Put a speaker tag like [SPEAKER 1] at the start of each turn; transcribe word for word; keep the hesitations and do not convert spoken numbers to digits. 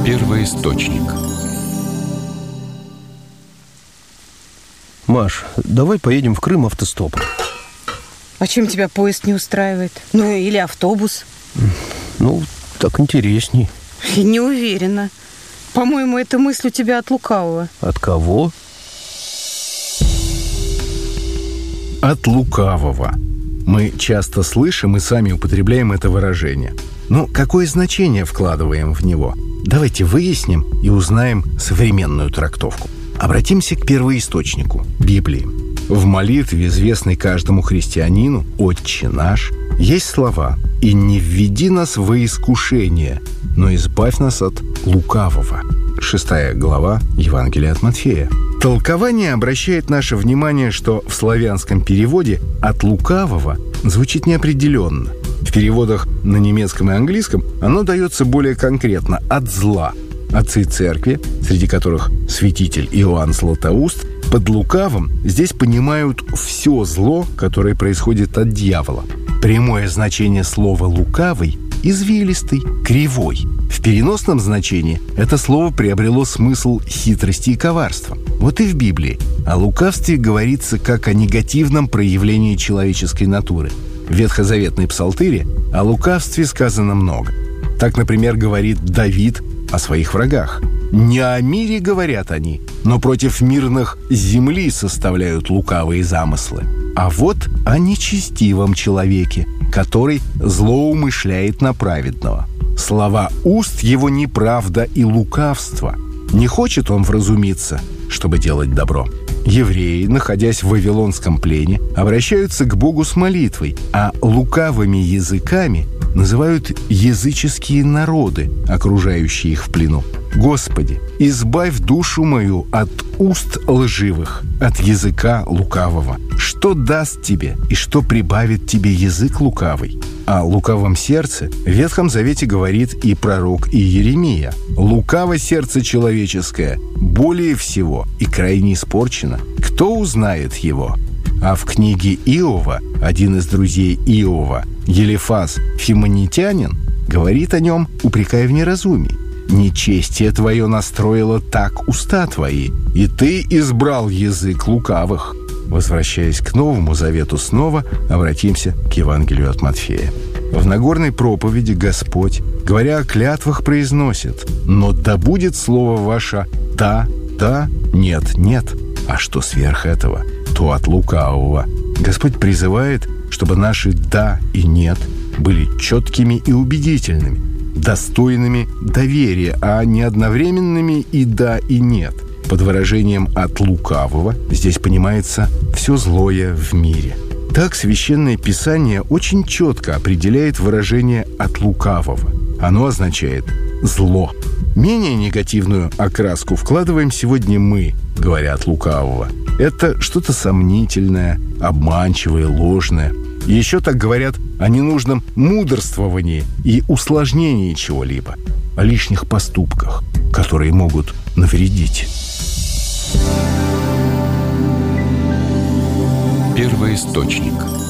[SPEAKER 1] Первоисточник.
[SPEAKER 2] Маш, давай поедем в Крым автостопом.
[SPEAKER 3] А чем тебя поезд не устраивает? Ну, или автобус?
[SPEAKER 2] Ну, так интересней.
[SPEAKER 3] Не уверена. По-моему, эта мысль у тебя от лукавого.
[SPEAKER 2] От кого?
[SPEAKER 4] От лукавого. Мы часто слышим и сами употребляем это выражение. Но какое значение вкладываем в него? Давайте выясним и узнаем современную трактовку. Обратимся к первоисточнику – Библии. В молитве, известной каждому христианину, «Отче наш», есть слова «И не введи нас во искушение, но избавь нас от лукавого». Шестая глава Евангелия от Матфея. Толкование обращает наше внимание, что в славянском переводе «от лукавого» звучит неопределенно. В переводах на немецком и английском оно дается более конкретно – «от зла». Отцы церкви, среди которых святитель Иоанн Златоуст, под лукавым здесь понимают все зло, которое происходит от дьявола. Прямое значение слова «лукавый» – извилистый, кривой. В переносном значении это слово приобрело смысл хитрости и коварства. Вот и в Библии о лукавстве говорится как о негативном проявлении человеческой натуры. В ветхозаветной псалтыре о лукавстве сказано много. Так, например, говорит Давид о своих врагах. «Не о мире говорят они, но против мирных земли составляют лукавые замыслы. А вот о нечестивом человеке, который злоумышляет на праведного. Слова уст его неправда и лукавство. Не хочет он вразумиться, чтобы делать добро». Евреи, находясь в вавилонском плене, обращаются к Богу с молитвой, а лукавыми языками называют языческие народы, окружающие их в плену. «Господи, избавь душу мою от уст лживых, от языка лукавого. Что даст тебе и что прибавит тебе язык лукавый?» О лукавом сердце в Ветхом Завете говорит и пророк Иеремия. «Лукаво сердце человеческое, более всего и крайне испорчено. Кто узнает его?» А в книге Иова один из друзей Иова, Елифаз Фимонитянин, говорит о нем, упрекая в неразумии. «Нечестие твое настроило так уста твои, и ты избрал язык лукавых». Возвращаясь к Новому Завету снова, обратимся к Евангелию от Матфея. В Нагорной проповеди Господь, говоря о клятвах, произносит: «Но да будет слово ваше «да», «да», «нет», «нет». А что сверх этого, то от лукавого». Господь призывает, чтобы наши «да» и «нет» были четкими и убедительными, достойными доверия, а не одновременными и «да» и «нет». Под выражением «от лукавого» здесь понимается все злое в мире. Так Священное Писание очень четко определяет выражение «от лукавого». Оно означает «зло». Менее негативную окраску вкладываем сегодня мы, говоря «от лукавого». Это что-то сомнительное, обманчивое, ложное. И еще так говорят о ненужном мудрствовании и усложнении чего-либо, о лишних поступках, которые могут навредить.
[SPEAKER 1] Первоисточник.